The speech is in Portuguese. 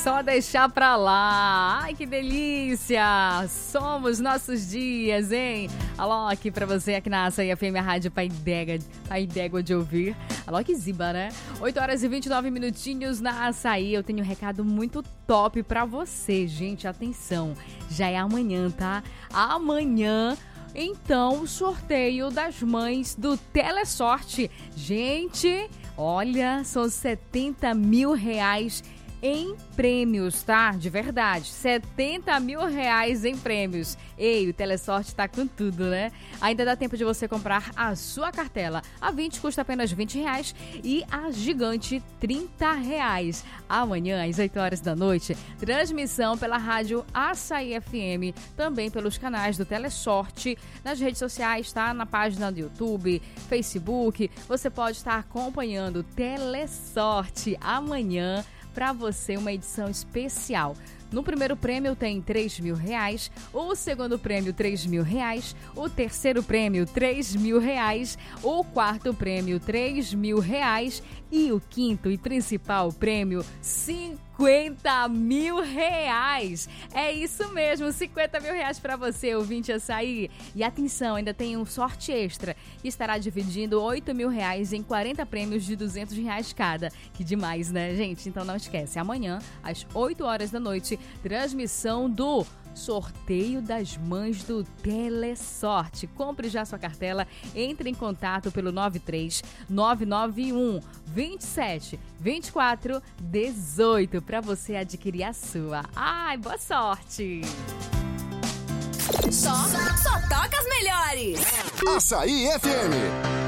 só deixar pra lá. Ai, que delícia! Somos nossos dias, hein? Alô, aqui pra você, aqui na Açaí FM, a Rádio Pai d'Égua de ouvir. Alô, que ziba, né? 8 horas e 29 minutinhos na Açaí. Eu tenho um recado muito top pra você, gente. Atenção, já é amanhã, tá? Amanhã... Então, o sorteio das mães do Telesorte. Gente, olha, são 70 mil reais em prêmios, tá? De verdade, 70 mil reais em prêmios. Ei, o Telesorte tá com tudo, né? Ainda dá tempo de você comprar a sua cartela. A 20 custa apenas R$20 e a gigante R$30. Amanhã, às 8 horas da noite, transmissão pela rádio Açaí FM, também pelos canais do Telesorte, nas redes sociais, tá? Na página do YouTube, Facebook, você pode estar acompanhando o Telesorte amanhã, para você uma edição especial. No primeiro prêmio tem R$3 mil, o segundo prêmio R$3 mil, o terceiro prêmio R$3 mil, o quarto prêmio R$3 mil e o quinto e principal prêmio R$50 mil. É isso mesmo, R$50 mil para você, ouvinte Açaí. E atenção, ainda tem um sorte extra que estará dividindo R$8 mil em 40 prêmios de R$200 cada. Que demais, né, gente? Então não esquece, amanhã, às 8 horas da noite, transmissão do Sorteio das Mães do Telesorte. Compre já sua cartela, entre em contato pelo 93991 27 24 18 para você adquirir a sua. Ai, boa sorte! Só toca as melhores! Açaí FM.